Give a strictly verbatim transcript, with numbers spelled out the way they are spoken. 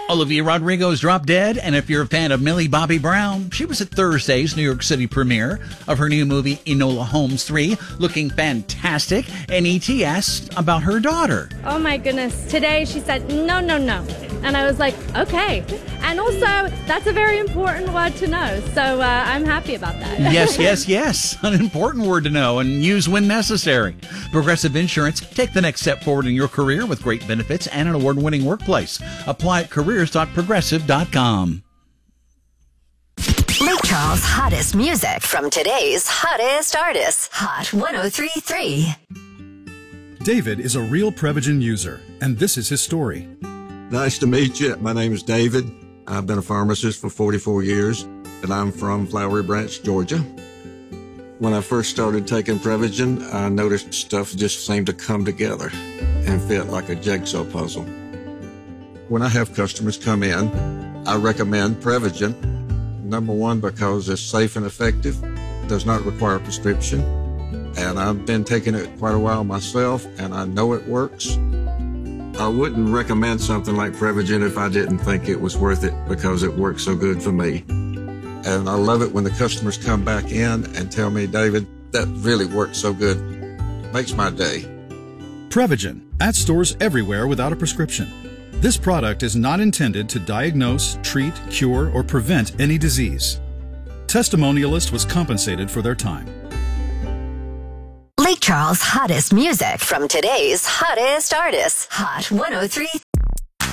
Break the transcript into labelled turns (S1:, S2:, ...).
S1: Olivia Rodrigo's Drop Dead, and if you're a fan of Millie Bobby Brown, she was at Thursday's New York City premiere of her new movie Enola Holmes three, looking fantastic, and E T asked about her daughter.
S2: Oh my goodness, today she said, no, no, no. And I was like, okay. And also, that's a very important word to know, so uh, I'm happy about that.
S1: Yes, yes, yes. An important word to know and use when necessary. Progressive Insurance, take the next step forward in your career with great benefits and an award-winning workplace. Apply at careers dot progressive dot com.
S3: Lake Charles' hottest music from today's hottest artists. Hot one oh three point three.
S4: David is a real Prevagen user, and this is his story.
S5: Nice to meet you. My name is David. I've been a pharmacist for forty-four years, and I'm from Flowery Branch, Georgia. When I first started taking Prevagen, I noticed stuff just seemed to come together and fit like a jigsaw puzzle. When I have customers come in, I recommend Prevagen. Number one, because it's safe and effective, does not require a prescription, and I've been taking it quite a while myself, and I know it works. I wouldn't recommend something like Prevagen if I didn't think it was worth it because it works so good for me. And I love it when the customers come back in and tell me, David, that really works so good. Makes my day.
S4: Prevagen, at stores everywhere without a prescription. This product is not intended to diagnose, treat, cure, or prevent any disease. Testimonialist was compensated for their time.
S3: Lake Charles' hottest music from today's hottest artists. Hot one oh three point three.